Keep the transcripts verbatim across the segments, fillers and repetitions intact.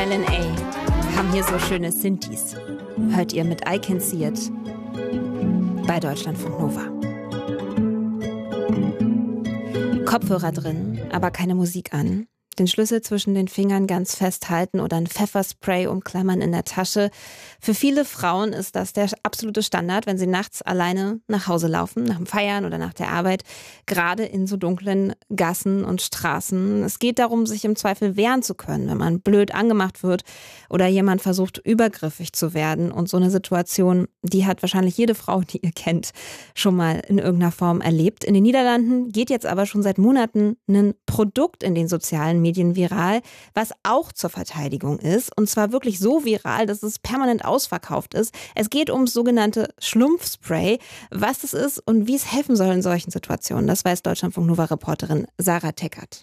L N A haben hier so schöne Synthes. Hört ihr mit I Can See It bei Deutschlandfunk Nova. Kopfhörer drin, aber keine Musik an. Den Schlüssel zwischen den Fingern ganz festhalten oder ein Pfefferspray umklammern in der Tasche. Für viele Frauen ist das der absolute Standard, wenn sie nachts alleine nach Hause laufen, nach dem Feiern oder nach der Arbeit, gerade in so dunklen Gassen und Straßen. Es geht darum, sich im Zweifel wehren zu können, wenn man blöd angemacht wird oder jemand versucht, übergriffig zu werden. Und so eine Situation, die hat wahrscheinlich jede Frau, die ihr kennt, schon mal in irgendeiner Form erlebt. In den Niederlanden geht jetzt aber schon seit Monaten ein Produkt in den sozialen Medien viral, was auch zur Verteidigung ist. Und zwar wirklich so viral, dass es permanent ausverkauft ist. Es geht ums sogenannte Schlumpfspray. Was es ist und wie es helfen soll in solchen Situationen, das weiß Deutschlandfunk-Nova-Reporterin Sarah Teckert.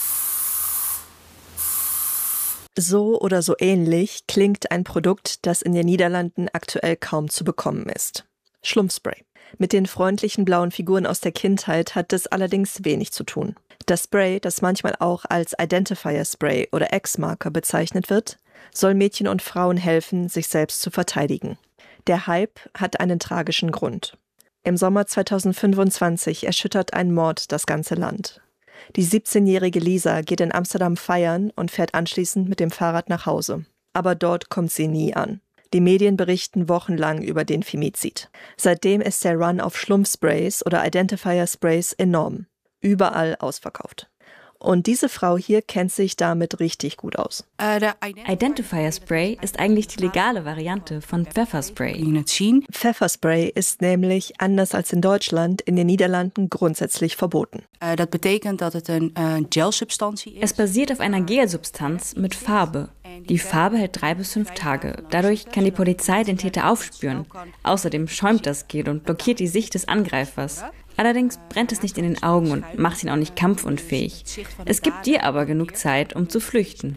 So oder so ähnlich klingt ein Produkt, das in den Niederlanden aktuell kaum zu bekommen ist. Schlumpfspray. Mit den freundlichen blauen Figuren aus der Kindheit hat es allerdings wenig zu tun. Das Spray, das manchmal auch als Identifier Spray oder X-Marker bezeichnet wird, soll Mädchen und Frauen helfen, sich selbst zu verteidigen. Der Hype hat einen tragischen Grund. Im Sommer zweitausendfünfundzwanzig erschüttert ein Mord das ganze Land. Die siebzehnjährige Lisa geht in Amsterdam feiern und fährt anschließend mit dem Fahrrad nach Hause. Aber dort kommt sie nie an. Die Medien berichten wochenlang über den Femizid. Seitdem ist der Run auf Schlumpfsprays oder Identifier-Sprays enorm. Überall ausverkauft. Und diese Frau hier kennt sich damit richtig gut aus. Identifier Spray ist eigentlich die legale Variante von Pfefferspray. Pfefferspray ist nämlich, anders als in Deutschland, in den Niederlanden grundsätzlich verboten. Es basiert auf einer Gelsubstanz mit Farbe. Die Farbe hält drei bis fünf Tage. Dadurch kann die Polizei den Täter aufspüren. Außerdem schäumt das Gel und blockiert die Sicht des Angreifers. Allerdings brennt es nicht in den Augen und macht ihn auch nicht kampfunfähig. Es gibt dir aber genug Zeit, um zu flüchten.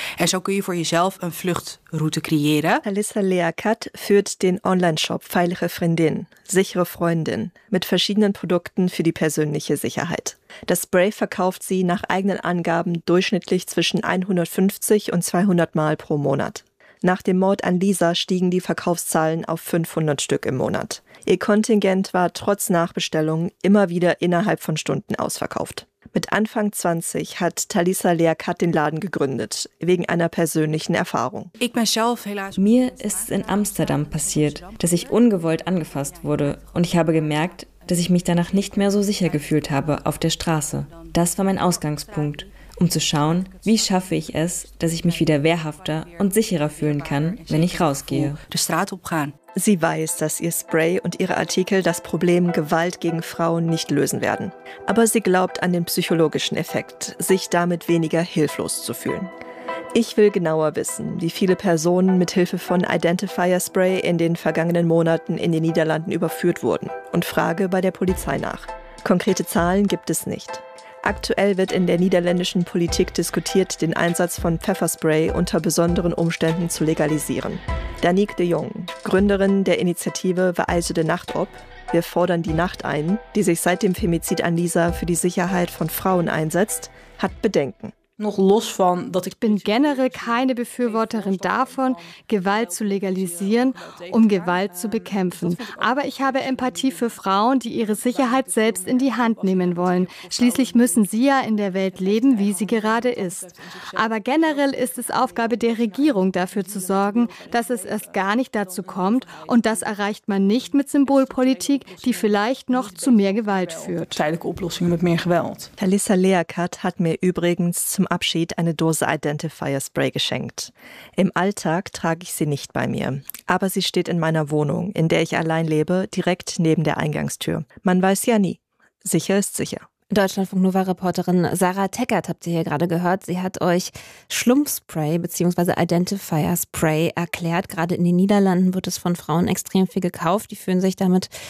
Talissa Leakat führt den Online-Shop Veilige Vriendin, sichere Freundin, mit verschiedenen Produkten für die persönliche Sicherheit. Das Spray verkauft sie nach eigenen Angaben durchschnittlich zwischen hundertfünfzig und zweihundert Mal pro Monat. Nach dem Mord an Lisa stiegen die Verkaufszahlen auf fünfhundert Stück im Monat. Ihr Kontingent war trotz Nachbestellung immer wieder innerhalb von Stunden ausverkauft. Mit Anfang zwanzig hat Talissa Leakat den Laden gegründet, wegen einer persönlichen Erfahrung. Mir ist es in Amsterdam passiert, dass ich ungewollt angefasst wurde und ich habe gemerkt, dass ich mich danach nicht mehr so sicher gefühlt habe auf der Straße. Das war mein Ausgangspunkt, um zu schauen, wie schaffe ich es, dass ich mich wieder wehrhafter und sicherer fühlen kann, wenn ich rausgehe. Sie weiß, dass ihr Spray und ihre Artikel das Problem Gewalt gegen Frauen nicht lösen werden. Aber sie glaubt an den psychologischen Effekt, sich damit weniger hilflos zu fühlen. Ich will genauer wissen, wie viele Personen mit Hilfe von Identifier Spray in den vergangenen Monaten in den Niederlanden überführt wurden und frage bei der Polizei nach. Konkrete Zahlen gibt es nicht. Aktuell wird in der niederländischen Politik diskutiert, den Einsatz von Pfefferspray unter besonderen Umständen zu legalisieren. Danique de Jong, Gründerin der Initiative We eisen de Nacht op, wir fordern die Nacht ein, die sich seit dem Femizid an Lisa für die Sicherheit von Frauen einsetzt, hat Bedenken. Ich bin generell keine Befürworterin davon, Gewalt zu legalisieren, um Gewalt zu bekämpfen. Aber ich habe Empathie für Frauen, die ihre Sicherheit selbst in die Hand nehmen wollen. Schließlich müssen sie ja in der Welt leben, wie sie gerade ist. Aber generell ist es Aufgabe der Regierung, dafür zu sorgen, dass es erst gar nicht dazu kommt. Und das erreicht man nicht mit Symbolpolitik, die vielleicht noch zu mehr Gewalt führt. Talissa Leakat hat mir übrigens zum Abschied eine Dose Identifier Spray geschenkt. Im Alltag trage ich sie nicht bei mir, aber sie steht in meiner Wohnung, in der ich allein lebe, direkt neben der Eingangstür. Man weiß ja nie. Sicher ist sicher. Deutschlandfunk-Nova-Reporterin Sarah Teckert habt ihr hier gerade gehört. Sie hat euch Schlumpfspray bzw. Identifier Spray erklärt. Gerade in den Niederlanden wird es von Frauen extrem viel gekauft. Die fühlen sich damit